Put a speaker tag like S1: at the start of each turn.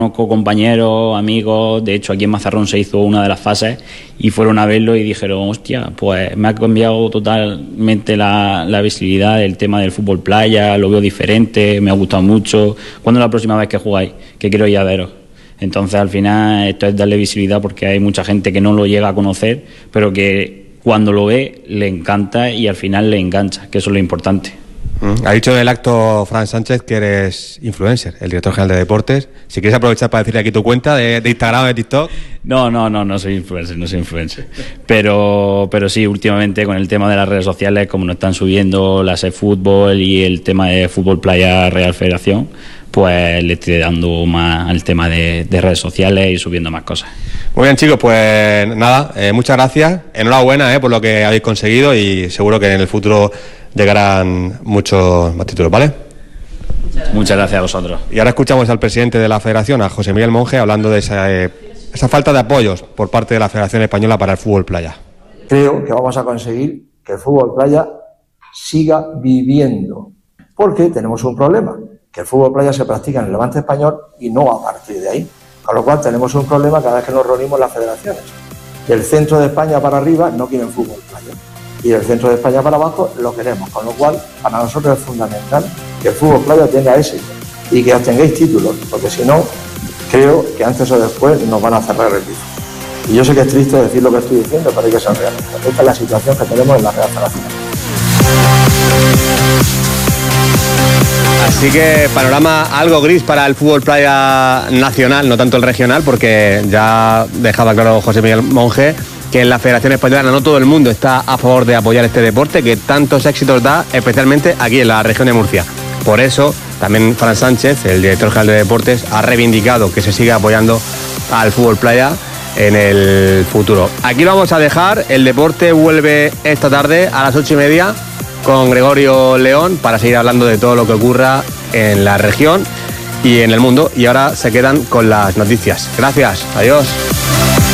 S1: Conozco compañeros, amigos, de hecho aquí en Mazarrón se hizo una de las fases y fueron a verlo y dijeron, hostia, pues me ha cambiado totalmente la visibilidad del tema del fútbol playa, lo veo diferente, me ha gustado mucho. ¿Cuándo es la próxima vez que jugáis? Que quiero ir a veros. Entonces al final esto es darle visibilidad porque hay mucha gente que no lo llega a conocer, pero que cuando lo ve le encanta y al final le engancha, que eso es lo importante.
S2: Ha dicho en el acto Fran Sánchez que eres influencer, el director general de deportes. Si quieres aprovechar para decirle aquí tu cuenta de Instagram o de TikTok.
S1: No soy influencer. Pero sí, últimamente con el tema de las redes sociales, como nos están subiendo las eFootball y el tema de Fútbol Playa Real Federación, pues le estoy dando más al tema de redes sociales y subiendo más cosas.
S2: Muy bien, chicos, pues nada, muchas gracias. Enhorabuena por lo que habéis conseguido y seguro que en el futuro llegarán muchos más títulos, ¿vale?
S1: Muchas gracias a vosotros.
S2: Y ahora escuchamos al presidente de la Federación, a José Miguel Monje, hablando de esa falta de apoyos por parte de la Federación Española para el fútbol playa.
S3: Creo que vamos a conseguir que el fútbol playa siga viviendo, porque tenemos un problema, que el fútbol playa se practica en el Levante español y no a partir de ahí. Con lo cual tenemos un problema cada vez que nos reunimos las federaciones. Del centro de España para arriba no quieren fútbol playa. Y del centro de España para abajo lo queremos, con lo cual para nosotros es fundamental que el fútbol playa tenga éxito y que obtengáis títulos, porque si no, creo que antes o después nos van a cerrar el grifo. Y yo sé que es triste decir lo que estoy diciendo, pero hay que ser realistas. Esta es la situación que tenemos en la Real Federación.
S2: Así que panorama algo gris para el fútbol playa nacional, no tanto el regional, porque ya dejaba claro José Miguel Monje que en la Federación Española no todo el mundo está a favor de apoyar este deporte que tantos éxitos da, especialmente aquí en la región de Murcia. Por eso, también Fran Sánchez, el director general de deportes, ha reivindicado que se siga apoyando al fútbol playa en el futuro. Aquí lo vamos a dejar, el deporte vuelve esta tarde a las 8:30 con Gregorio León para seguir hablando de todo lo que ocurra en la región y en el mundo. Y ahora se quedan con las noticias. Gracias, adiós.